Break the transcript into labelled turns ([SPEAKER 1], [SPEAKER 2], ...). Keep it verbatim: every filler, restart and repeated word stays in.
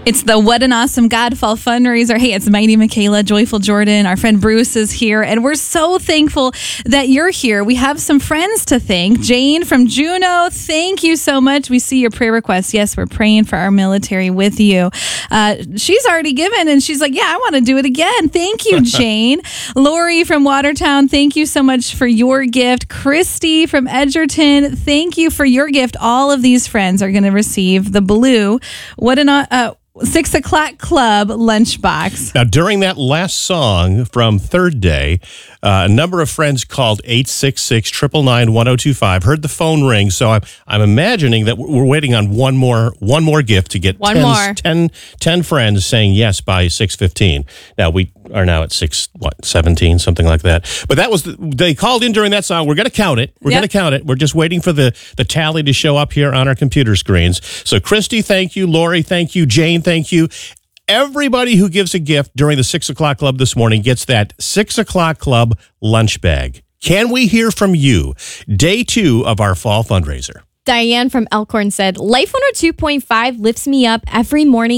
[SPEAKER 1] It's the What an Awesome God Fall fundraiser. Hey, it's Mighty Michaela, Joyful Jordan. Our friend Bruce is here, and we're so thankful that you're here. We have some friends to thank. Jane from Juneau, thank you so much. We see your prayer request. Yes, we're praying for our military with you. Uh, she's already given, and she's like, yeah, I want to do it again. Thank you, Jane. Lori from Watertown, thank you so much for your gift. Christy from Edgerton, thank you for your gift. All of these friends are going to receive the blue What an uh, Six O'Clock Club lunchbox.
[SPEAKER 2] Now, during that last song from Third Day, uh, a number of friends called eight six six, nine nine nine, one oh two five, heard the phone ring, so I'm, I'm imagining that we're waiting on one more one more gift to get
[SPEAKER 1] one
[SPEAKER 2] ten,
[SPEAKER 1] more.
[SPEAKER 2] ten, ten friends saying yes by six fifteen. Now, we are now at six, what, seventeen, something like that. But that was, the, they called in during that song. We're going to count it. We're
[SPEAKER 1] Yep.
[SPEAKER 2] going to count it. We're just waiting for the, the tally to show up here on our computer screens. So, Christy, thank you. Lori, thank you. Jane, thank you. Everybody who gives a gift during the six o'clock club this morning gets that six o'clock club lunch bag. Can we hear from you? Day two of our fall fundraiser.
[SPEAKER 3] Diane from Elkhorn said, Life one oh two point five lifts me up every morning.